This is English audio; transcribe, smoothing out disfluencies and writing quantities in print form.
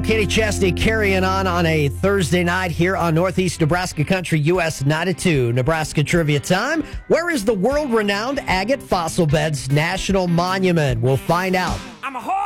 Katie Chesney carrying on a Thursday night here on Northeast Nebraska Country, US 92. Nebraska Trivia Time. Where is the world-renowned agate fossil beds national monument? We'll find out. I'm a